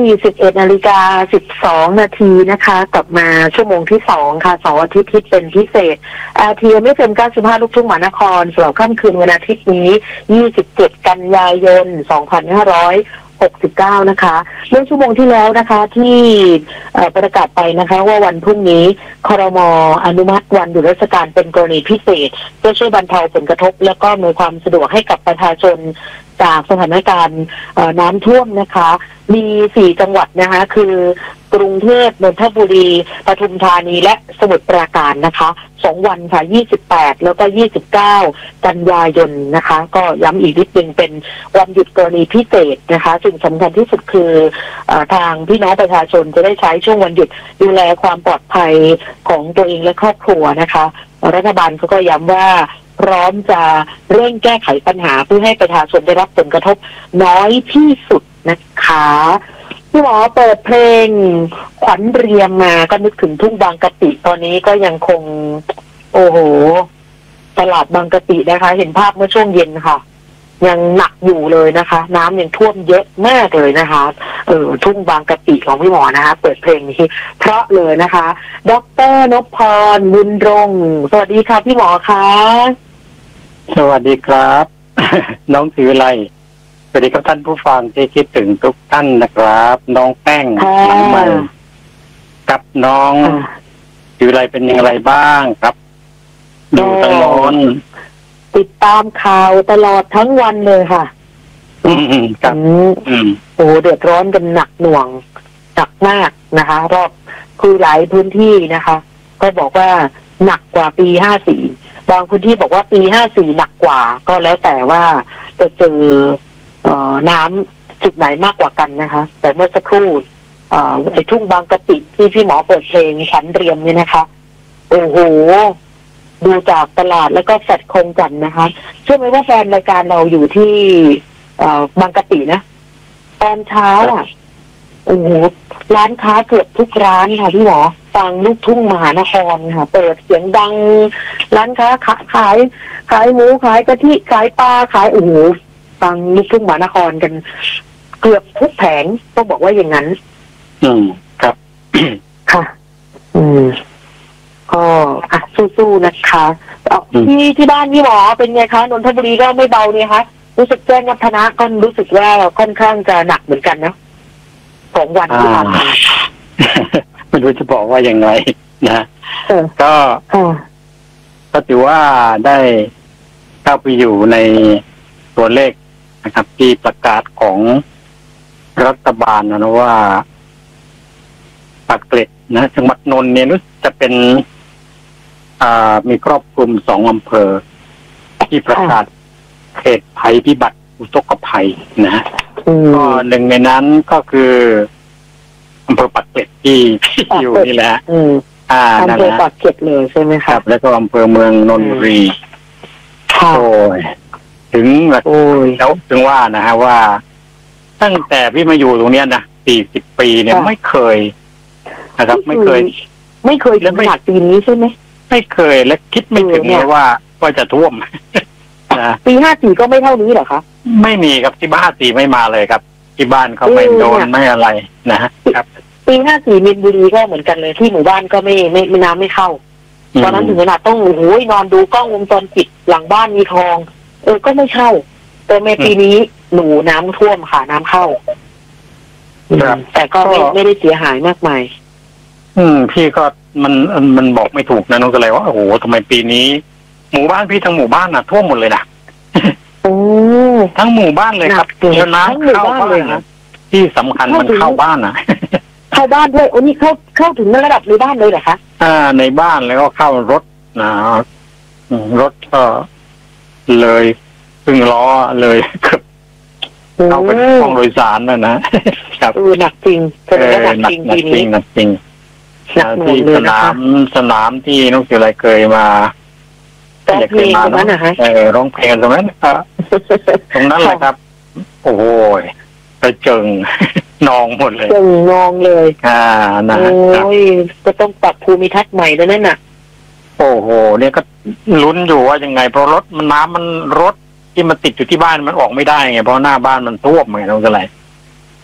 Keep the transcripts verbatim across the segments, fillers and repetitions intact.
สิบเอ็ดนาฬิกาสิบสองนาทีนะคะกลับมาชั่วโมงที่สองค่ะเสาร์อาทิตย์ที่เป็นพิเศษอาทีไม่เต็มเก้าสิบห้าลูกทุ่งมหานครสำหรับค่ำคืนวันอาทิตย์นี้ยี่สิบเจ็ดกันยายนสองพันห้าร้อยหกสิบเก้านะคะเมื่อชั่วโมงที่แล้วนะคะที่ประกาศไปนะคะว่าวันพรุ่งนี้ครม.อนุมัติวันหยุดราชการเป็นกรณีพิเศษเพื่อช่วยบรรเทาผลกระทบและก็อำนวยความสะดวกให้กับประชาชนจากสถานการณ์น้ำท่วมนะคะมีสี่จังหวัดนะคะคือกรุงเทพนนทบุรีปทุมธานีและสมุทรปราการนะคะสองวันค่ะยี่สิบแปดแล้วก็ยี่สิบเก้ากันยายนนะคะก็ย้ำอีกนิดนึงเป็นวันหยุดกรณีพิเศษนะคะสิ่งสำคัญที่สุดคือทางพี่น้องประชาชนจะได้ใช้ช่วงวันหยุดดูแลความปลอดภัยของตัวเองและครอบครัวนะคะรัฐบาลเขาก็ย้ำว่าพร้อมจะเร่งแก้ไขปัญหาเพื่อให้ประชาชนได้รับผลกระทบน้อยที่สุดนะคะพี่หมอเปิดเพลงขวัญเรียมมาก็นึกถึงทุ่งบางกะปิตอนนี้ก็ยังคงโอ้โหตลาดบางกะปินะคะเห็นภาพเมื่อช่วงเย็นค่ะยังหนักอยู่เลยนะคะน้ำยังท่วมเยอะมากเลยนะคะเออทุ่งบางกะปิของพี่หมอนะคะเปิดเพลงนี้เพราะเลยนะคะดร.นพพรบุญรงค์สวัสดีค่ะพี่หมอคะสวัสดีครับ น้องศิวิไลสวัสดีครับท่านผู้ฟังที่คิดถึงทุกท่านนะครับน้องแป้งหลังใหม่กับน้องศิวิไลเป็นอย่างไรบ้างครับอยู่ตลอดติดตามข่าวตลอดทั้งวันเลยค่ะอืมครับอืมโอ้เดือดร้อนกันหนักหน่วงหนักมากนะคะรอบคือหลายพื้นที่นะคะก็บอกว่าหนักกว่าปีห้าสี่บางพื้นที่บอกว่าปีห้าสี่หนักกว่าก็แล้วแต่ว่าจะเจอเอ่อน้ำจุดไหนมากกว่ากันนะคะแต่เมื่อสักครู่เอ่อไอ้ทุ่งบางกะปิที่พี่หมอเปิดเพลงฉันเรียมเนี่ยนะคะโอ้โหดูจากตลาดแล้วก็แฟลตคงจันนะคะเชื่อไหมว่าแฟนรายการเราอยู่ที่เอ่อบางกะปินะตอนเช้าอ่ะโอ้โหร้านค้าเกือบทุกร้านค่ะพี่หมอฟังลูกทุ่งมหานครค่ะเปิดเสียงดังร้านค้าขายขายขายหมูขายกะทิขายปลาขายโอ้โหฟังลูกทุ่งมหานครกันเกือบทุกแผงต้องบอกว่าอย่างนั้นอืมครับค่ะอืมก็อ่ะสู้ๆนะคะที่ที่บ้านพี่หมอเป็นไงคะนนทบุรีก็ไม่เบาเนี่ยคะรู้สึกแจ้งวัฒนะก็รู้สึกว่าค่อนข้างจะหนักเหมือนกันนะสองวันที่ผ่านมาไม่รู้จะบอกว่าอย่างไรนะก็ก็ถือว่าได้เข้าไปอยู่ในตัวเลขนะครับที่ประกาศของรัฐบาลนะว่าปากเกร็ดนะจังหวัดนนท์เนี่ยรู้จะเป็นอ่ามีครอบคลุมสองอำเภอที่ประกาศเขตภัยพิบัติอุทกภัยนะก็หนึ่งในนั้นก็คืออำเภอปากเกร็ดที่อยู่นี่แหละอ่าอำเภอปากเกร็ดเลยใช่ไหมครับแล้วก็อำเภอเมืองนนทบุรีโอ้ยถึงแล้วถึงว่านะฮะว่าตั้งแต่พี่มาอยู่ตรงเนี้ยนะสี่สิบปีเนี่ยไม่เคยนะครับไม่เคยไม่เคยถึงขนาดปีนี้ใช่ไหมไม่เคยและคิดไม่ถึงเลยว่าว่าจะท่วมนะปีห้าสี่ก็ไม่เท่านี้เหรอคะไม่มีครับที่บ้านสี่ไม่มาเลยครับที่บ้านเขาไม่โดนไม่อะไรนะครับปีห้าสี่มีนบุรีก็เหมือนกันเลยที่หมู่บ้านก็ไม่ไม่น้ำไม่เข้าตอนนั้นถึงขนาดต้องโอ้โหนอนดูกล้องวงจรปิดหลังบ้านมีคลองเออก็ไม่เข้าแต่ในปีนี้หนูน้ำท่วมค่ะน้ำเข้าแต่ก็ไม่ไม่ได้เสียหายมากมายอืมพี่ก็มันมันบอกไม่ถูกนะน้องก็เลยว่าโอ้โหทำไมปีนี้หมู่บ้านพี่ทั้งหมู่บ้านน่ะท่วมหมดเลยนะโอ้ทั้งหมู่บ้านเลยครับจนน้ำเข้าบ้านเลยนะที่สำคัญมันเข้าบ้านนะเข้าบ้านด้วยโอ้นี่เข้าเข้าถึงระดับในบ้านเลยเหรอคะอ่าในบ้านแล้วก็เข้ารถนะรถก็เลยพึ่งล้อเลยเกือบเข้าไปห้องโดยสารน่ะนะครับเออหนักจริงแสดงว่าหนักจริงทีนี้หนักจริงที่สนามสนามที่น้องศิไรเคยมาร้องเพลงตรงนั้นนะฮะเออร้องเพลงตรงนั้นครับตรงนั้นแหละครับโอ้โหกระเจิงนองหมดเลยเจิงนองเลยอ่านะโอ้ยก็ต้องปรับภูมิทัศน์ใหม่แล้วนั่นน่ะโอ้โหเนี่ยก็ลุ้นอยู่ว่ายังไงเพราะรถมันน้ำมันรถที่มันติดอยู่ที่บ้านมันออกไม่ได้ไงเพราะหน้าบ้านมันท่วมไงน้องศิไร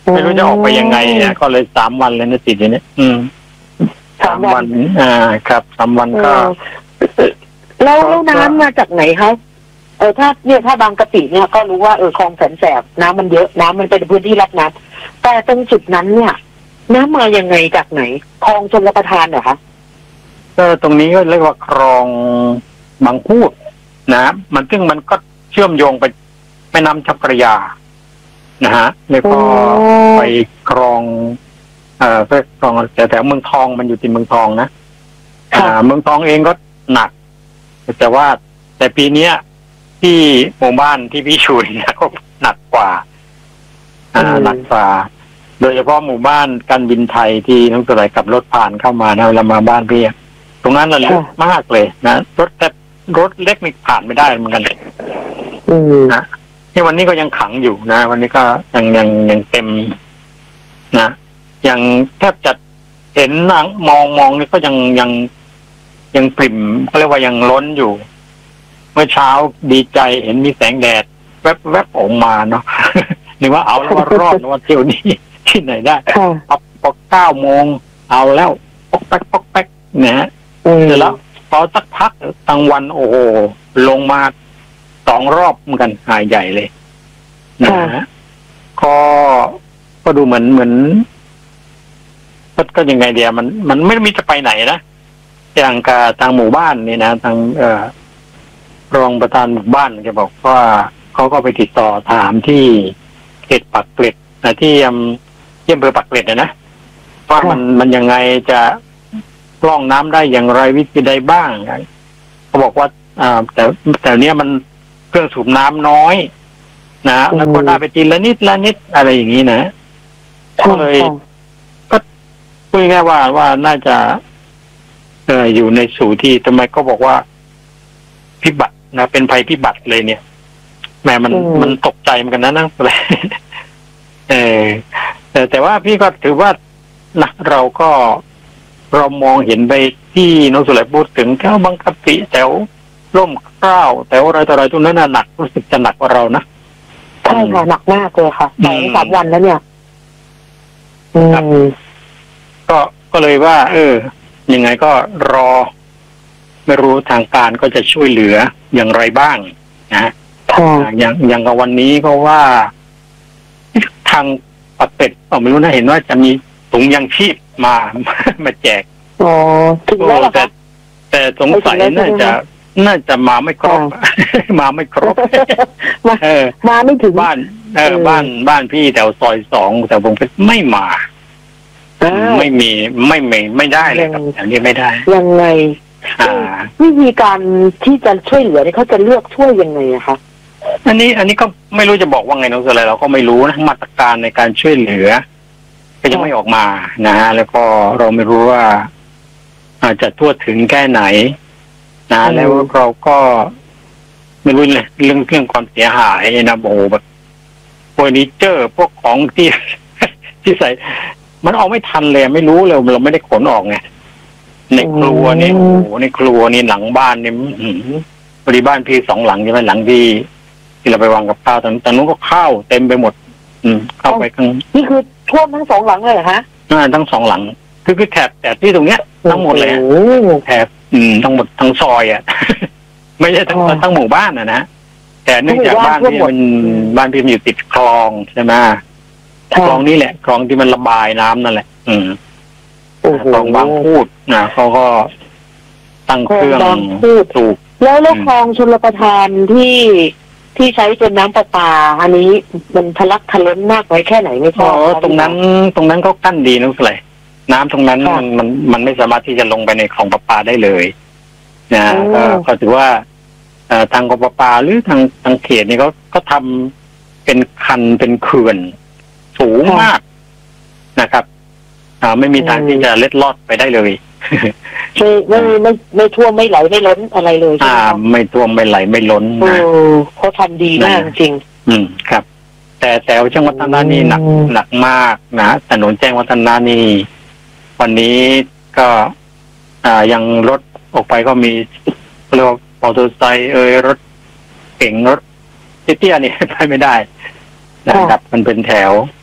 ไม่รู้จะออกไปยังไงเนี่ยก็เลยสามวันเลยนะติดอยู่เนี่ยอืมสามวันอ่าครับสามวันก็แล้วแล้วน้ำมาจากไหนคะเออถ้าเนี่ยถ้าบางกะปิเนี่ยก็รู้ว่าเออคลองแสนแสบน้ำมันเยอะน้ำมันเป็นพื้นที่รับน้ำแต่ตรงจุดนั้นเนี่ยน้ำมายังไงจากไหนคลองชลประทานเหรอคะก็ตรงนี้ก็เรียกว่าคลองบางพูดนะมันซึ่งมันก็เชื่อมโยงไปแม่น้ำเจ้าพระยานะฮะแล้วก็ไปคลองเอ่อก็คลองแต่แถวเมืองทองมันอยู่ที่เมืองทองนะอ่าเมืองทองเองก็หนักแต่ว่าแต่ปีเนี้ยที่หมู่บ้านที่พี่ชูเนี่ยก็หนักกว่าอ่าหนักกว่าโดยเฉพาะหมู่บ้านการบินไทยที่น้องสไลกับรถผ่านเข้ามานะเวลามาบ้านพี่ตรงนั้นระลึกมากเลยนะรถแต่รถเล็กนี่ผ่านไม่ได้เหมือนกันนะที่วันนี้ก็ยังขังอยู่นะวันนี้ก็ยังยังยังเต็มนะยังแทบจะเห็นนั่งมองมองนี่ก็ยังยังยังปริ่มเขาเรียกว่ายังล้นอยู่เมื่อเช้าดีใจเห็นมีแสงแดดแวบแวบออกมาเนาะนึกว่าเอาแล้วว่ารอดว่าเที่ยวนี้ที่ไหนได้พอพอเก้าโมงเอาแล้วปอกแป๊กปอกแป๊กนะฮะเสร็จแล้วพอสักพักกลางวันโอ้โหลงมาสองรอบเหมือนกันหายใหญ่เลยนะฮะก็ก็ดูเหมือนเหมือนก็ก็ยังไงเดียมันมันไม่มีจะไปไหนนะอย่างกับทางหมู่บ้านนี่นะทางเอ่อรองประธานหมู่บ้านจะบอกว่าเขาก็ไปติดต่อถามที่เขตปากเกร็ดนะที่อำที่อำเภอปากเกร็ดนะว่ามันมันยังไงจะกล้องน้ำได้อย่างไรวิธีใดบ้างเขาบอกว่าอ่าแต่แต่เนี้ยมันเครื่องสูบน้ำน้อยนะแล้วก็ได้ไปทีละนิดละนิดอะไรอย่างนี้นะก็เลยก็พูดง่ายว่าว่าน่าจะเอออยู่ในสู่ที่ทำไมก็บอกว่าพิบัตินะเป็นภัยพิบัติเลยเนี่ยแม่มันมันตกใจเหมือนกันนะนั่งเลยเออแต่แต่ว่าพี่ก็ถือว่านะเราก็เรามองเห็นไปที่น้องสุไลพูดถึงแถวบางกะปิแถวร่มเกล้าแถวอะไรต่ออะไรตรงนั้นน่ะหนักรู้สึกจะหนักกว่าเรานะใช่ค่ะหนักมากเลยค่ะสองสามวันแล้วเนี่ยอืมก็ก็เลยว่า เออยังไงก็รอไม่รู้ทางการก็จะช่วยเหลืออย่างไรบ้างนะอย่างอย่างกับวันนี้ก็ว่าทางปากเป็ดผมไม่รู้นะเห็นว่าจะมีถุงยังชีพมามาแจกอ๋อถึงแล้วแต่แต่สงสัยน่าจะน่าจะมาไม่ครบมาไม่ครบเออมาไม่ถึงบ้านเออบ้านบ้านพี่แถวซอยสองแต่ผมไม่มาไม่มีไม่ไม่ไม่ได้เลยครับอันนี้ไม่ได้ยังไงวิธีการที่จะช่วยเหลือเนี่ยเขาจะเลือกช่วยยังไงอะคะอันนี้อันนี้ก็ไม่รู้จะบอกว่าไงน้องอะไรเราก็ไม่รู้นะมาตรการในการช่วยเหลือก็ยังไม่ออกมานะฮะแล้วก็เราไม่รู้ว่าอาจจะทั่วถึงแค่ไหนนะแล้วเราก็ไม่รู้เลยเรื่องเรื่องความเสียหายนะโอ้แบบเฟอร์นิเจอร์พวกของที่ที่ใส่มันออกไม่ทันเลยไม่รู้เลยเราไม่ได้ขนออกไงในครัวนี่โอ้โหในครัวนี่หลังบ้านนี่บริบ้านพี่สองหลังใช่ไหมหลังที่ที่เราไปวางกับข้าวตอนตอนนู้นก็ข้าวเต็มไปหมดอืมเข้าไปข้างนี่คือท่วมทั้งสองหลังเลยเหรอฮะอ่าทั้งสองหลังคือคือแถบแถบที่ตรงเนี้ยทั้งหมดเลยแถบอืมทั้งหมดทั้งซอยอ่ะไม่ใช่ทั้งทั้งหมู่บ้านอ่ะนะแต่เนื่องจากบ้านที่มันบ้านพี่มันอยู่ติดคลองใช่ไหมคลองนี้แหละคลองที่มันระบายน้ำนั่นแหละอืมคลองบางพูดนะเขาก็ตั้งเครื่องสูบแล้วแล้วคลองชลประทานที่ที่ใช้เป็นน้ำประปาอันนี้มันทะลักทะล้นมากไว้แค่ไหนไม่ทราบตรงนั้นตรงนั้นเขากั้นดีนึกเลยน้ำตรงนั้นมันมันมันไม่สามารถที่จะลงไปในคลองประปาได้เลยนะก็ถือว่าทางกปปาหรือทางทางเขตนี่เขาก็ทำเป็นคันเป็นเขื่อนสูงมากนะครับอ่าไม่มีทางที่จะเล็ดลอดไปได้เลยไม่ไม่ไม่ไม่ท่วมไม่ไหลไม่ล้นอะไรเลยอ่าไม่ท่วมไม่ไหลไม่ล้นนะเขาทำดีมากจริงอืมครับ แต่แต่แจ้งวัฒนานี่หนักหนักมากนะถนนแจ้งวัฒนานี่วันนี้ก็อ่ายังรถออกไปก็มีเรียกว่ามอเตอร์ไซค์เอ่ยรถเก๋งรถเตี้ยๆนี่ไปไม่ได้นะครับมันเป็นแถว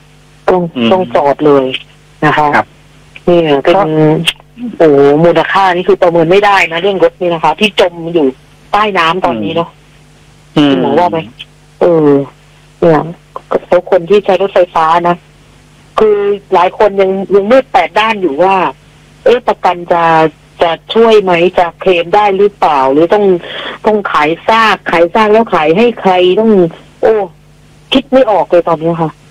ต้องต้องจอดเลยนะคะนี่เป็นโอ้มูลค่านี่คือประเมินไม่ได้นะเรื่องรถนี่นะคะ ที่จมอยู่ใต้น้ำตอนนี้เนาะคุณหมอว่าไหมเออเนี่ยแล้วคนที่ใช้รถไฟฟ้านะคือหลายคนยังยังมืดแปดด้านอยู่ว่าเอ๊ะประกันจะจะช่วยไหมจะเคลมได้หรือเปล่าหรือต้องต้องขายซากขายซากแล้วขายให้ใครต้องโอ้คิดไม่ออกเลยตอนนี้ค่ะ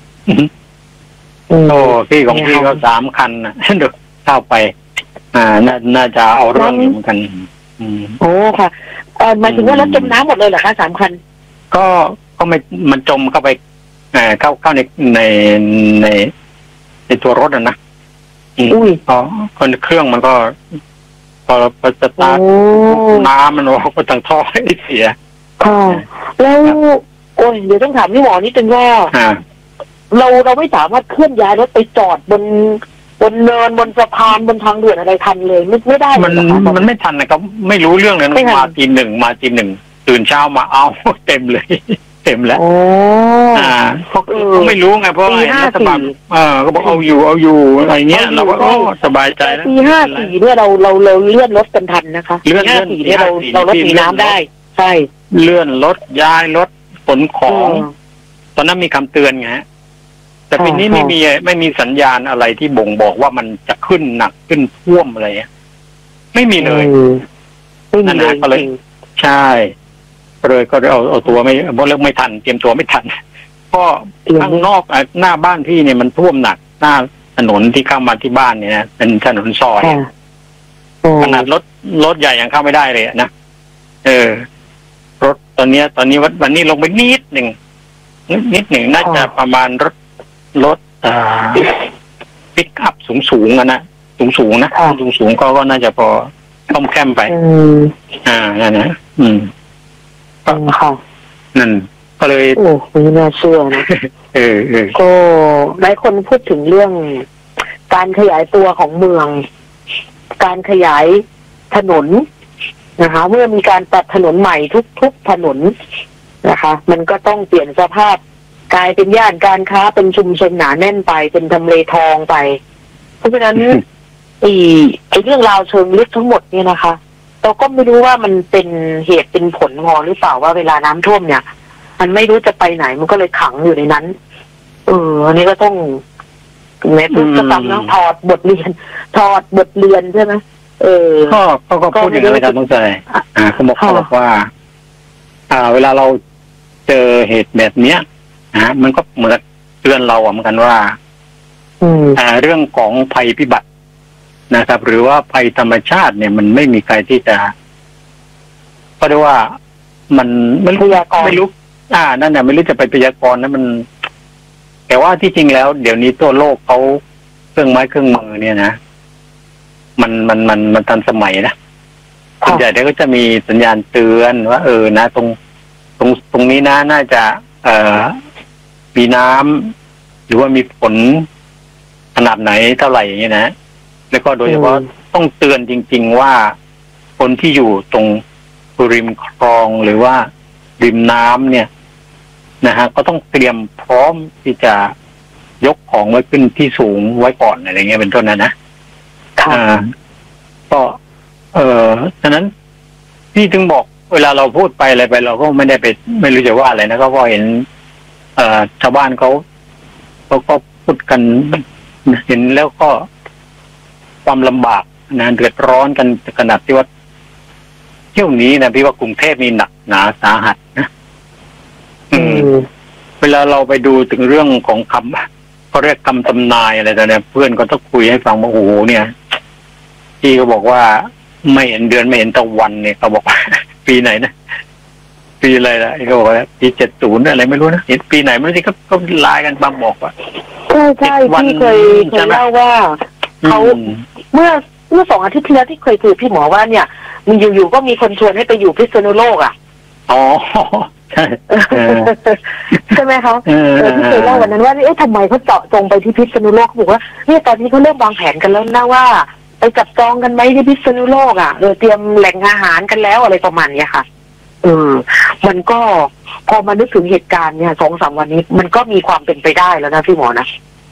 โอ้พี่ของพี่ก็สามคันนะเดี๋ยวเข้าไปอ่าน่าน่าจะเอาเรื่องเหมือนกันโอ้ค่ะเออหมายถึงว่ารถจมน้ำหมดเลยเหรอคะสามคันก็ก็ไม่มันจมเข้าไปเอ่อเข้าเข้าในในในในตัวรถอ่ะนะอุ้ยอ๋อคนเครื่องมันก็พอพอสตาร์ทน้ำมันออกมาทางท่อให้เสียค่ะแล้วโอ้ยเดี๋ยวต้องถามพี่หมอนิดนึงว่าเราเราไม่สามารถเคลื่อนย้ายรถไปจอดบนบนเนินบนสะพานบนทางด่วนอะไรทันเลยไม่ไม่ได้มันมันไม่ทันนะครับไม่รู้เรื่องเลยมาทีหนึ่งมาทีหนึ่งตื่นเช้ามาเอาเต็มเลยเต็มแล้วอ่าเพราะเขาไม่รู้ไงเพราะรัฐบาลเออก็บอกเอาอยู่เอาอยู่อะไรเงี้ยเราก็โอ้สบายใจแล้วปีห้าสี่เนี่ยเราเราเราเลื่อนรถกันทันนะคะเลื่อนห้าสี่เนี่ยเราเรารถหนีน้ำได้ใช่เลื่อนรถย้ายรถขนของตอนนั้นมีคำเตือนไงแต่ปีนี้ไม่มีไม่มีสัญญาณอะไรที่บ่งบอกว่ามันจะขึ้นหนักขึ้นท่วมอะไรไม่มีเลยนั่นแหละก็เลยใช่เลยก็เอาเอาตัวไม่เพราะเรื่องไม่ทันเตรียมตัวไม่ทันก็ข้างนอกหน้าบ้านพี่เนี่ยมันท่วมหนักหน้าถนนที่เข้ามาที่บ้านเนี่ยนะเป็นถนนซอยขนาดรถรถใหญ่ยังเข้าไม่ได้เลยนะเออรถตอนนี้ตอนนี้วันนี้ลงไปนิดหนึ่งนิดหนึ่งน่าจะประมาณรถรถอ่าปิกอัพสูงสูงนะสูงสูงนะสูงสูงก็ก็น่าจะพอต้มแคมไปอ่านั่นนะอืมค่ะนั่นก็เลยโอ้ไม่น่าเชื่อนะเออเออก็หลายคนพูดถึงเรื่องการขยายตัวของเมืองการขยายถนนนะคะเมื่อมีการตัดถนนใหม่ทุกๆถนนนะคะมันก็ต้องเปลี่ยนสภาพกลายเป็นย่านการค้าเป็นชุมชนหนาแน่นไปเป็นทำเลทองไปเพราะฉะนั้นไอ้ไอ้เรื่องราวเชิงลึกทั้งหมดเนี่ยนะคะเราก็ไม่รู้ว่ามันเป็นเหตุเป็นผลพอหรือเปล่าว่าเวลาน้ำท่วมเนี่ยมันไม่รู้จะไปไหนมันก็เลยขังอยู่ในนั้นเอออันนี้ก็ต้องแม้ทุกจะทำต้องถอดบทเรียนถอดบทเรียนใช่ไหมเออก็เขาก็พูดอย่างนั้นอาจารย์ต้องใจอ่าเขาบอกเขาบอกว่าอ่าเวลาเราเจอเหตุแบบเนี้ยนะมันก็เหมือนเตือนเราเหมือนกันว่าอ่าเรื่องของภัยพิบัตินะครับหรือว่าภัยธรรมชาติเนี่ยมันไม่มีใครที่จะก็เรียกว่ามันไม่รู้ไม่รู้อ่านั่นน่ะไม่รู้จะไปพยากรณ์นะมันแต่ว่าที่จริงแล้วเดี๋ยวนี้ตัวโลกเขาเครื่องไม้เครื่องมือเนี่ยนะมันมันมันมันทันสมัยนะส่วนใหญ่เดี๋ยวก็จะมีสัญญาณเตือนว่าเออนะตรงตรงตรงนี้นะน่าจะเอ่อมีน้ำหรือว่ามีฝนขนาดไหนเท่าไหร่อย่างเงี้ยนะแล้วก็โดยเฉพาะต้องเตือนจริงๆว่าคนที่อยู่ตรงริมคลองหรือว่าริมน้ำเนี่ยนะฮะก็ต้องเตรียมพร้อมที่จะยกของไว้ขึ้นที่สูงไว้ก่อนอะไรเงี้ยเป็นต้นนะนะอ่าก็เออฉะนั้นพี่ถึงบอกเวลาเราพูดไปอะไรไปเราก็ไม่ได้ไปไม่รู้จะว่าอะไรนะก็พอเห็นเอ่อชาวบ้านเขาเขาก็พูดกันเห็นแล้วก็ความลำบากนะเดือดร้อนกันขนาดที่ว่าเที่ยวนี้นะพี่ว่ากรุงเทพนี่หนักหนาสาหัสนะอืมเวลาเราไปดูถึงเรื่องของคำเขาเรียกคำทำนายอะไรต่างๆเพื่อนก็ต้องคุยให้ฟังว่าโอ้โหเนี่ยพี่ก็บอกว่าไม่เห็นเดือนไม่เห็นตะวันเนี่ยเขาบอกปีไหนนะปีอะไรล่ะเขาบอกว่าปีเจ็ดศูนย์อะไรไม่รู้นะเห็นปีไหนไม่รู้ที่เขาเขาไลน์กันบางบอกว่าใช่ใช่ที่เคยเคยเล่าว่าเขาเมื่อเมื่อสองอาทิตย์ที่แล้วที่เคยคุยพี่หมอว่าเนี่ยมีอยู่ๆก็มีคนชวนให้ไปอยู่พิษณุโลกอ่ะอ๋อใช่ใช่ไหมคะเออที่เคยเล่าวันนั้นว่าเอ๊ะทำไมเขาเจาะจงไปที่พิษณุโลกบอกว่าเนี่ยตอนนี้เขาเริ่มวางแผนกันแล้วนะว่าไปจับจองกันไหมที่พิษณุโลกอ่ะโดยเตรียมแหล่งอาหารกันแล้วอะไรประมาณนี้ค่ะเออมันก็พอมานึกถึงเหตุการณ์เนี่ยสองสามวันนี้มันก็มีความเป็นไปได้แล้วนะพี่หมอนะ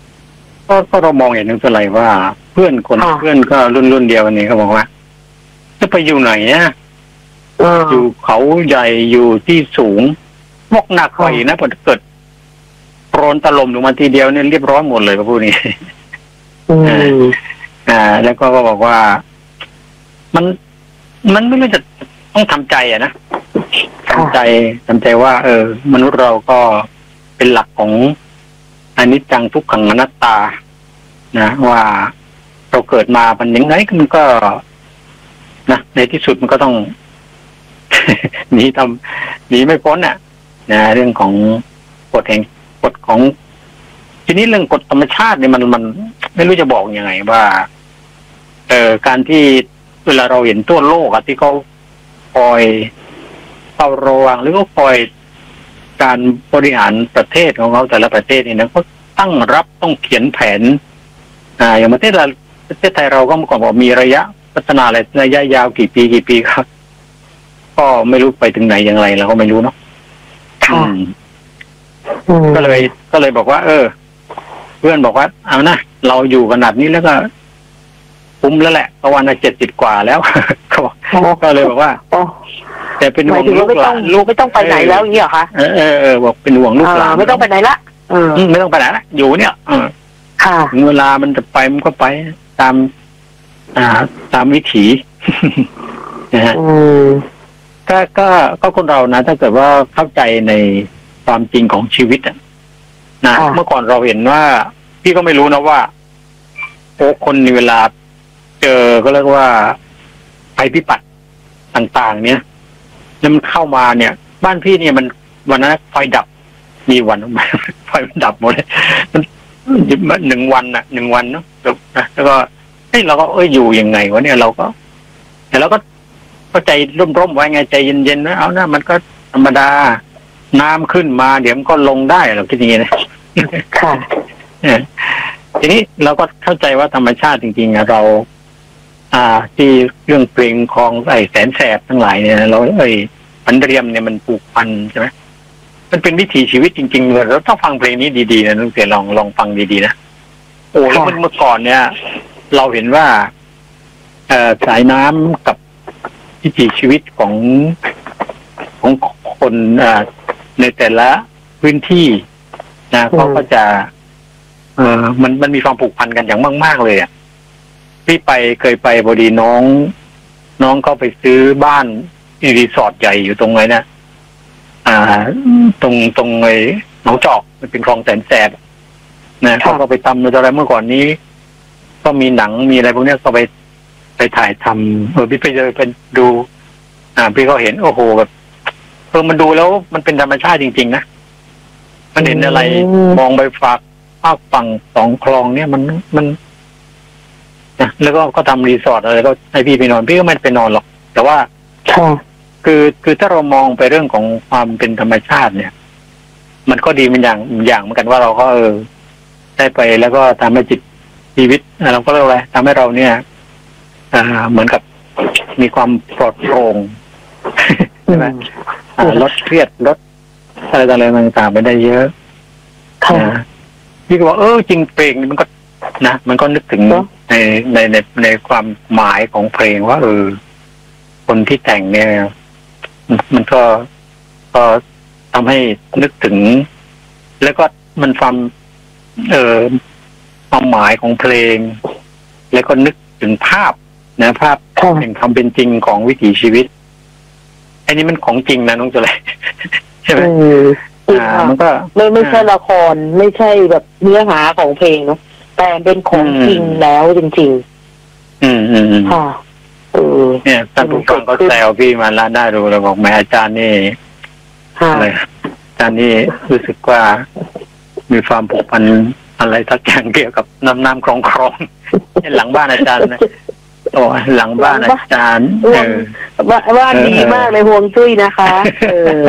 ก็ก็เรามองเห็นนึกอะไรว่าเพื่อนคนเพื่อนก็รุ่นรุ่นเดียวกันนี้เขาบอกว่าจะไปอยู่ไหนเนี่ยอยู่เขาใหญ่อยู่ที่สูงมกหนักกว่าอีกนะพอเกิดโปรนตะลมลงมาทีเดียวเนี่ยเรียบร้อยหมดเลยพวกนี้อ่าแล้วก็บอกว่ามันมันไม่รู้จะต้องทำใจอ่ะนะทำใจทำใจว่าเออมนุษย์เราก็เป็นหลักของอนิจจังทุกขังอนัตตานะว่าเราเกิดมามันยังไงมันก็นะในที่สุดมันก็ต้อง หนีทำหนีไม่พ้นอ่ะนะเรื่องของกฎแห่งกฎของทีนี้เรื่องกฎธรรมชาติเนี่ยมันมันไม่รู้จะบอกยังไงว่าเอ่อการที่เวลาเราเห็นทั่วโลกอะที่เขาคอยเฝ้าระวังหรือก็คอยการบริหารประเทศของเขาแต่ละประเทศนี่นะเขาตั้งรับต้องเขียนแผนอ่าอย่างประเทศเราประเทศไทยเราก็เมื่อก่อนบอกมีระยะพัฒนาอะไรระยะยาวกี่ปีกี่ปีครับก็ไม่รู้ไปถึงไหนอย่างไรเราก็ไม่รู้เนาะก็เลยก็เลยบอกว่าเออเพื่อนบอกว่าเอานะเราอยู่ขนาดนี้แล้วก็คุ้มแล้วแหละประวันละเจ็ดสิบกว่าแล้วก็เลยบอกว่าแต่เป็นห่วงลูกหลานลูกไม่ต้องไปไหนแล้วอย่างนี้เหรอคะเออเออเออบอกเป็นห่วงลูกหลานไม่ต้องไปไหนละเออไม่ต้องไปไหนละอยู่เนี่ยเออค่ะถึงเวลามันจะไปมันก็ไปตามอ่าตามวิถีนะฮะก็ก็ก็คนเรานะถ้าเกิดว่าเข้าใจในความจริงของชีวิตอ่ะนะเมื่อก่อนเราเห็นว่าพี่ก็ไม่รู้นะว่าโอ้คนในเวลาเจอก็เรียกว่าภัยพิบัติต่างๆเนี่ยแล้วมันเข้ามาเนี่ยบ้านพี่เนี่ยมันวันนั้นไฟดับมีวันไฟมันดับหมดเลยมันหนึ่งวันน่ะหนึ่งวันเนาะแล้วก็เฮ้ยเราก็เอ้ยอยู่ยังไงวะเนี่ยเราก็แต่เราก็ก็ใจร่มๆไว้ไงใจเย็นๆนะเอานะมันก็ธรรมดาน้ำขึ้นมาเดี๋ยวมันก็ลงได้เราคิดอย่างนี้นะค่ะทีนี้เราก็เข้าใจว่าธรรมชาติจริงๆเราอ่าที่เรื่องเพลงคลองไอ้แสนแสบทั้งหลายเนี่ยเราเอ้ยพันเรียมเนี่ยมันผูกพันใช่ไหมมันเป็นวิถีชีวิตจริงๆเลยเราต้องฟังเพลงนี้ดีๆนะลุงเสียลองลองฟังดีๆนะโอ้แล้วเมื่อก่อนเนี่ยเราเห็นว่าเอ่อสายน้ำกับวิถีชีวิตของของคนอ่าในแต่ละพื้นที่นะเขาก็จะเออมันมันมีความผูกพันกันอย่างมากๆเลยอ่ะที่ไปเคยไปพอดีน้องน้องก็ไปซื้อบ้านรีสอร์ทใหญ่อยู่ตรงไหนนะอ่าตรงตรงไอ้หนองจอกมันเป็นคลองแสนแสบนะเขาก็ไปทำอะไรเมื่อก่อนนี้ก็มีหนังมีอะไรพวกนี้ก็ไปไปถ่ายทำเออพี่ไปเจอเป็นดูอ่าพี่ก็เห็นโอ้โหแบบเออมันดูแล้วมันเป็นธรรมชาติจริงๆนะมันเห็นอะไรมองไปฝากภาคฝั่งสองคลองเนี่ยมันมันนะแล้วก็ก็ทำรีสอร์ทอะไรก็ให้พี่ไปนอนพี่ก็ไม่ไปนอนหรอกแต่ว่าคือคือถ้าเรามองไปเรื่องของความเป็นธรรมชาติเนี่ยมันก็ดีเป็นอย่างอย่างเหมือนกันว่าเราก็เออได้ไปแล้วก็ทำให้จิตชีวิตเราก็เรียกอะไรทำให้เราเนี่ยอ่าเหมือนกับมีความปลอดโปร่งใช่ไหมลดเครียดลดอะไรต่างๆไปได้เยอะนะพี่ก็บอกเออจริงเพลงมันก็นะมันก็นึกถึงในในในในความหมายของเพลงว่าเออคนที่แต่งเนี่ยมันก็ก็ทำให้นึกถึงแล้วก็มันความเอ่อความหมายของเพลงแล้วก็นึกถึงภาพนะภาพแห่งความเป็นจริงของวิถีชีวิตอันนี้มันของจริงนะน้องจะเลยใช่ไหมอ่ามันก็ไม่ไม่ใช่ละครไม่ใช่แบบเนื้อหาของเพลงเนาะแต่เป็นของจริงแล้วจริงๆอืมอืมค่ะเออเนี่ยท่านผู้ฟังก็แซวพี่มาแล้วได้รู้แล้วบอกแม่อาจารย์นี่อะไรอาจารย์นี่รู้สึกว่ามีความผูกพันอะไรสักอย่างเกี่ยวกับน้ำน้ำคลองคลองหลังบ้านอาจารย์นะโอ้หลังบ้านอาจารย์เออว่าว่าดีมากเลยห่วงจุ้ยนะคะเออ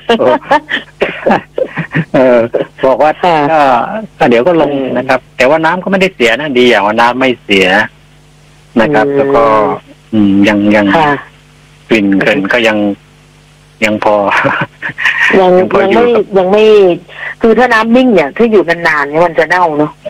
เออบอกว่าก็เดี๋ยวก็ลงนะครับแต่ว่าน้ำก็ไม่ได้เสียนะดีอย่างว่าน้ำไม่เสียนะครับแล้วก็อืมยังยังกลิ่นเกินก็ยังยังพอยังยังไม่ยังไม่คือถ้าน้ำนิ่งเนี่ยถ้าอยู่นานๆเนี่ยมันจะเน่าเนาะ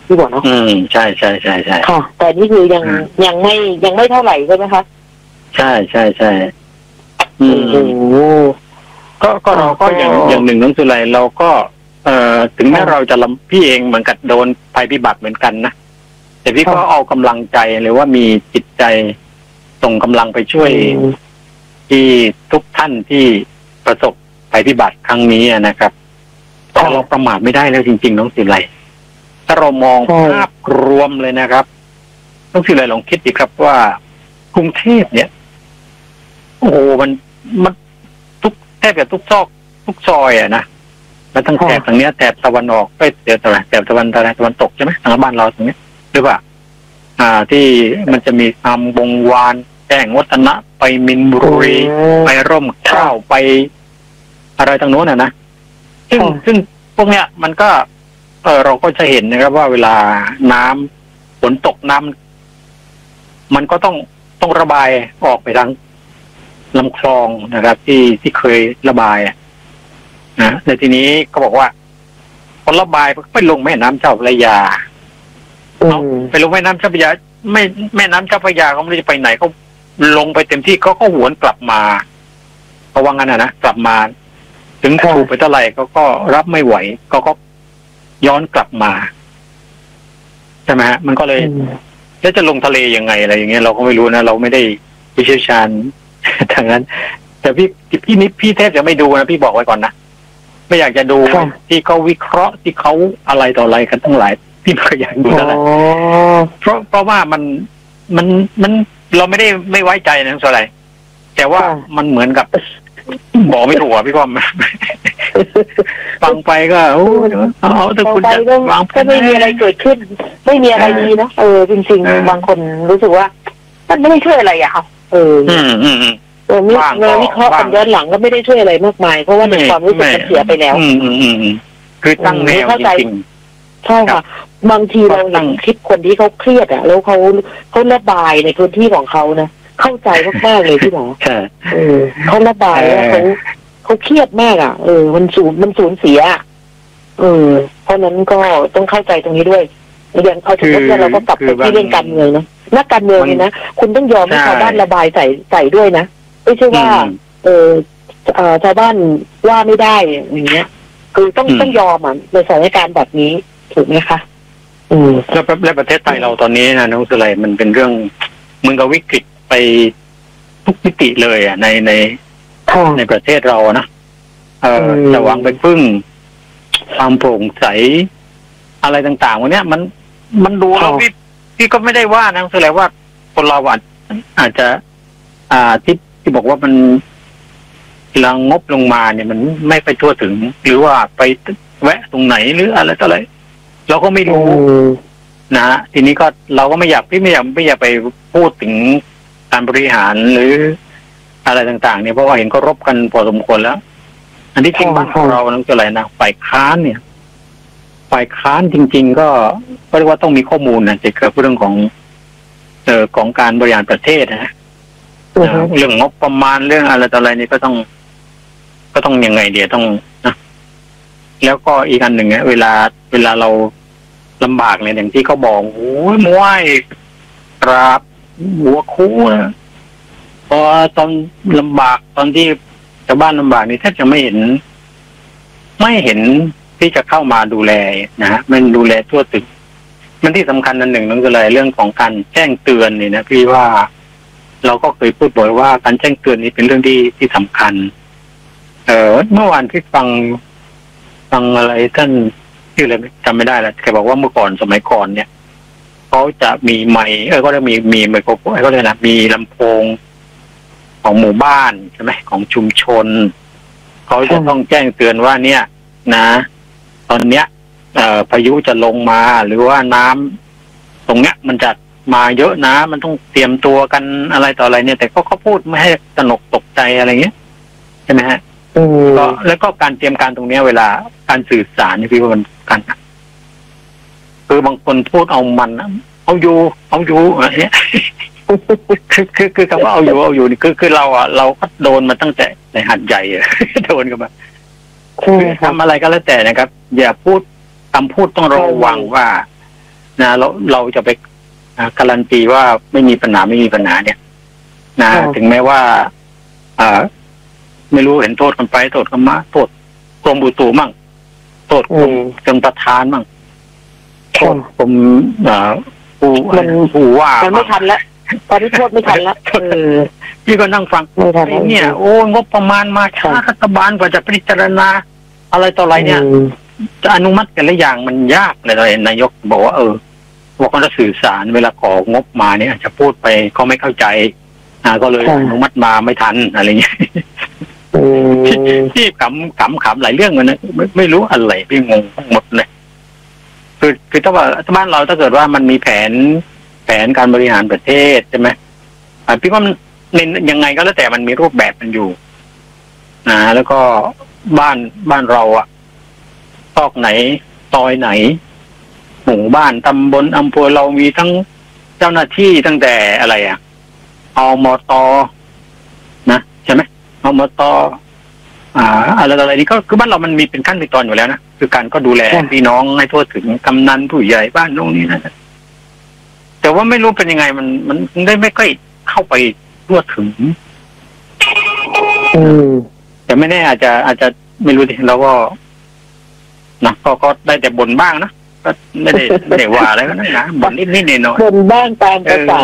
พี่บอกเนาะอืมใช่ใช่ใช่ใช่ค่ะแต่นี่คือยังยังไม่ยังไม่เท่าไหร่ใช่ไหมคะใช่ใช่ใช่อืมก็ก็เราก็อย่างอย่างหนึ่งน้องสุไลเราก็เอ่อถึงแม้เราจะลำพี่เองเหมือนกับโดนภัยพิบัติเหมือนกันนะแต่พี่ก็เอากำลังใจหรือว่ามีจิตใจส่งกำลังไปช่วยที่ทุกท่านที่ประสบภัยพิบัติครั้งนี้นะครับแต่เราประมาทไม่ได้แล้วจริงๆน้องสุไลถ้าเรามองภาพรวมเลยนะครับน้องสุไลลองคิดดิครับว่ากรุงเทพเนี่ยโอ้โหมันมันทุกแทบจะทุกซอกทุกซอยอะนะแล้วทั้งแถบทางเนี้ยแถบตะวันออกก็เดี๋ยวตะวันแถบตะวันตะวันตะวันตกใช่ไหมทางบ้านเราตรงนี้หรือเปล่าอ่าที่มันจะมีอำวงวานแจ้งวัฒนะไปมินบุรีไปร่มเกล้าไปอะไรทางโน้นอ่ะนะซึ่งซึ่งพวกเนี้ยมันก็เออเราก็จะเห็นนะครับว่าเวลาน้ำฝนตกน้ำมันก็ต้องต้องระบายออกไปทางลำคลองนะครับที่ที่เคยระบายนะในทีนี้ก็บอกว่าพอระบายไปลงแม่น้ำเจ้าพระยาเอาไปลงแม่น้ำเจ้าพระยาไม่แม่น้ำเจ้าพระยาเขาไม่รู้จะไปไหนเขาลงไปเต็มที่เขาก็หวนกลับมาเพราะว่างั้นนะนะกลับมาถึงถูกไปเท่าไหร่เขาก็รับไม่ไหวเขาก็ย้อนกลับมาใช่ไหมฮะมันก็เลยแล้วจะลงทะเลยังไงอะไรอย่างเงี้ยเราก็ไม่รู้นะเราไม่ได้ผู้เชี่ยวชาญทางนั้นแต่พี่พี่นิดพี่แทบจะไม่ดูนะพี่บอกไว้ก่อนนะไม่อยากจะดูที่เขาวิเคราะห์ที่เขาอะไรต่ออะไรกันทั้งหลายพี่ไม่อยากดูอะไรเพราะเพราะว่ามันมันมันเราไม่ได้ไม่ไว้ใจนะอะไรแต่ว่ามันเหมือนกับบอกไม่ถูกอ่ะพี่ก้อมฟังไปก็โอ้เอาแต่คุณจะวางก็ไม่มีอะไรเกิดขึ้นไม่มีอะไรดีนะเออจริงๆบางคนรู้สึกว่ามันไม่ได้ช่วยอะไรอ่ะเอออืมอืมเออนี่งานวิเคราะห์กันย้อนหลังก็ไม่ได้ช่วยอะไรมากมายเพราะว่าในความรู้สึกมันเสียไปแล้วอืมอืมอืมคือตั้งแนวจริงใช่ค่ะบางทีเราเห็นคลิปคนที่เขาเครียดอ่ะแล้วเขาเขาระบายในพื้นที่ของเขานะเข้าใจมากๆเลยพี่หมอเออเขาระบายว่าเขาเขาเครียดมากอ่ะเออมันสูญมันสูญเสียเออเพราะนั้นก็ต้องเข้าใจตรงนี้ด้วยอย่างเอาถึงว่าเราก็กลับไปที่เรื่องการเมืองนะนักการเมืองนี่นะคุณต้องยอมให้ชาวบ้านระบายใส่ใส่ด้วยนะไม่ใช่ว่าเออชาวบ้านว่าไม่ได้อย่างเงี้ยคือต้องต้องยอมอ่ะในสถานการณ์แบบนี้ถูกไหมคะอืมแล้วแล้วประเทศไทยเราตอนนี้นะน้องสุไลมันเป็นเรื่องมึงกับวิกฤตไปทุกมิติเลยอ่ะในในในประเทศเรานะเออจะหวังไปพึ่งความโปร่งใสอะไรต่างๆวันนี้มันมันดูแล้วพี่พี่ก็ไม่ได้ว่านะคืออะไรว่าคนเราอาจจะอ่าที่ที่บอกว่ามันลังงบลงมาเนี่ยมันไม่ไปทั่วถึงหรือว่าไปแวะตรงไหนหรืออะไรต่ออะไรเราก็ไม่รู้นะทีนี้ก็เราก็ไม่อยากพี่ไม่อยากไม่อยากไปพูดถึงการบริหารหรืออะไรต่างๆเนี่ยเพราะว่าเห็นก็รบกันพอสมควรแล้วอันที่จริงบ้านของเรานั่นคืออะไรนะฝ่ายค้านเนี่ยฝ่ายค้านจริงๆก็เรียกว่าต้องมีข้อมูลนะเกี่ยวกับเรื่องของเอ่อของการบริหารประเทศนะเรื่องงบประมาณเรื่องอะไรต่ออะไรนี่ก็ต้องก็ต้องยังไงเดี๋ยวต้องนะแล้วก็อีกอันหนึ่งเนี่ยเวลาเวลาเราลำบากเนี่ยอย่างที่เขาบอกโอ้ยมวยกราบหัวคู่นะพอตอนลำบากตอนที่ชาวบ้านลำบากนี่แทบจะไม่เห็นไม่เห็นที่จะเข้ามาดูแลนะฮะมันดูแลทั่วถึงมันที่สำคัญอันหนึ่งนั่นก็เลยเรื่องของการแจ้งเตือนนี่นะพี่ว่าเราก็เคยพูดบ่อยว่าการแจ้งเตือนนี้เป็นเรื่องที่ที่สำคัญเออเมื่อวานที่ฟังฟังอะไรท่านชื่ออะไรจำไม่ได้แล้วแกบอกว่าเมื่อก่อนสมัยก่อนเนี่ยเขาจะมีไมค์เออก็จะมีมีไมโครโฟนก็เลยนะมีลำโพงของหมู่บ้านใช่ไหมของชุมชนเขาจะต้องแจ้งเตือนว่าเนี่ยนะตอนเนี้ยเอ่อพายุจะลงมาหรือว่าน้ำตรงเนี้ยมันจะมาเยอะนะมันต้องเตรียมตัวกันอะไรต่ออะไรเนี่ยแต่ก็เขาพูดไม่ให้ตระหนกตกใจอะไรเงี้ยใช่ไหมฮะก็แล้วก็การเตรียมการตรงเนี้ยเวลาการสื่อสารนี่พี่ว่ามันกันคือบางคนพูดเอามันเอาอยู่เอาอยู่อะไรเงี้ยคือคือคือคำว่าเอาอยู่เอาอยู่นี่คือคือเราอ่ะเราก็โดนมาตั้งแต่ในหัดใหญ่โดนกันมาคือทำอะไรก็แล้วแต่นะครับอย่าพูดคำพูดต้องระวังว่านะเราเราจะไปการันตีว่าไม่มีปัญหาไม่มีปัญหาเนี่ยนะถึงแม้ว่าอ่าไม่รู้เห็นโทษกันไปโทษกันมาโทษกรมอุตุมั่งโทษกรมชลประทานมั่งโทษกรมอ่าผู้ผู้ว่ามันไม่ทันแล้วตอนนี้โทษไม่ทันแล้วเออพี่ก็นั่งฟังเนี่ยโอ้งบประมาณมาช้ารัฐบาลกว่าจะพิจารณาอะไรต่ออะไรเนี่ยจะอนุมัติกันหรือยังมันยากเลยนายกบอกว่าเออบอกเขาจะสื่อสารเวลาของบมาเนี่ยจะพูดไปเขาไม่เข้าใจอ่าก็เลยอนุมัติมาไม่ทันอะไรเงี้ยที่ขำขำขำหลายเรื่องมันนะไม่ไม่รู้อะไรพี่งงหมดเลยคือคือถ้าว่าบ้านเราถ้าเกิดว่ามันมีแผนแผนการบริหารประเทศใช่ไหมอ่าพี่ว่ามันยังไงก็แล้วแต่มันมีรูปแบบมันอยู่นะแล้วก็บ้านบ้านเราอะซอกไหนซอยไหนหมู่บ้านตำบลอำเภอเรามีทั้งเจ้าหน้าที่ตั้งแต่อะไรอะอมต.นะใช่ไหมอมต.อ่าอะไรอะไรนี่ก็คือบ้านเรามันมีเป็นขั้นเป็นตอนอยู่แล้วนะคือการก็ดูแลพี่น้องให้ทั่วถึงกำนันผู้ใหญ่บ้านตรงนี้นะแต่ว่าไม่รู้เป็นยังไงมันมันได้ไม่ค่อยเข้าไปทั่วถึงอืมแต่ไม่แน่อาจจะอาจจะไม่รู้ดิเราก็นะก็ก็ได้แต่บ่นบ้างนะก็ไม่ได้ไม่ได้ว่าอะไรก็นั่นนะบ่นนิดนิดหน่อยหน่อยบ่นบ้างตามภาษา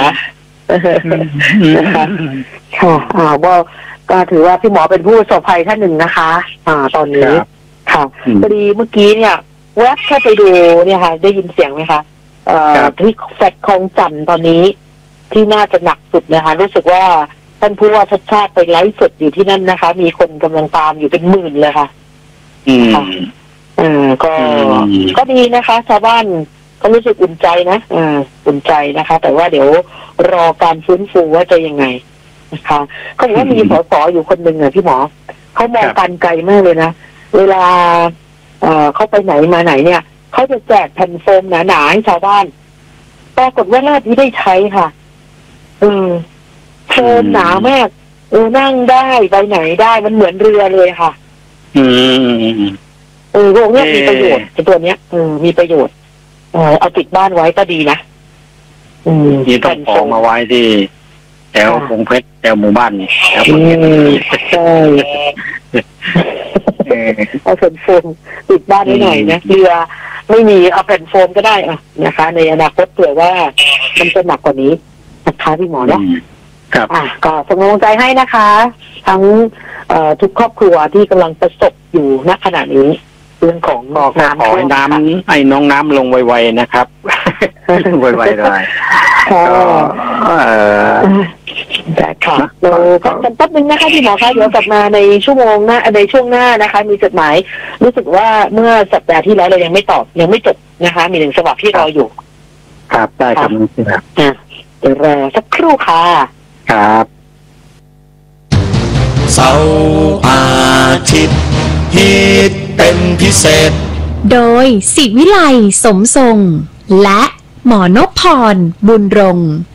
นะคะค่ะอ่าว่าก็ถือว่าพี่หมอเป็นผู้ประสบภัยท่านหนึ่งนะคะ อ่า ตอนนี้ค่ะพอดีเมื่อกี้เนี่ยแวบแค่ไปดูเนี่ยค่ะได้ยินเสียงไหมคะเอ่อที่แฟลตคลองจันทร์ตอนนี้ที่น่าจะหนักสุดนะคะรู้สึกว่าท่านผู้ว่าชัดชาติไปไลฟ์สดอยู่ที่นั่นนะคะมีคนกำลังตามอยู่เป็นหมื่นเลยค่ะอืมอ่าก็ก็ดีนะคะชาวบ้านก็รู้สึกอุ่นใจนะอ่าอุ่นใจนะคะ แต่ว่าเดี๋ยวรอการฟื้นฟูว่าจะยังไงนะคะเขาบอกว่ามีสสอยู่คนหนึ่งอ่ะพี่หมอเขามองการไกลมากเลยนะเวลาเอ่อเขาไปไหนมาไหนเนี่ยเขาจะแจกแผ่นโฟมหนาๆให้ชาวบ้านปรากฏว่าราชนี้ได้ใช้ค่ะเออโฟมหนามากเออนั่งได้ไปไหนได้มันเหมือนเรือเลยค่ะอืมเออพวกนี้มีประโยชน์ตัวเนี้ยเออมีประโยชน์เออเอาติดบ้านไว้ก็ดีนะอืมนี่ต้องขอมาไว้ที่แถวพงเพชรแถวหมู่บ้านแถวพงเพชรใช่เอาแผ่นโฟมติดบ้านไว้หน่อยนะเรือไม่มีเอาแผ่นโฟมก็ได้อ่ะนะคะในอนาคตเผื่อว่ามันจะหนักกว่านี้นะคะพี่หมอเนาะครับอ่ะก็ส่งกำลังใจให้นะคะทั้งเอ่อทุกครอบครัวที่กำลังประสบอยู่ณขณะนี้เรื่องของน้ำขอให้น้ำไอ้น้องน้ำลงไวๆนะครับไวๆเลยก็เออได้ค่ะเราพักกันแป๊บนึงนะคะพี่หมอคะเดี๋ยวกลับมาในชั่วโมงหน้าในช่วงหน้านะคะมีจดหมายรู้สึกว่าเมื่อสัปดาห์ที่แล้วเรายังไม่ตอบยังไม่จบนะคะมีหนึ่งฉบับที่รออยู่ครับได้ครับครับเดี๋ยวรอสักครู่ค่ะครับเสาร์อาทิตย์ฮิตเป็นพิเศษโดยศิวิไลสมทรงและหมอนพพรบุญรงค์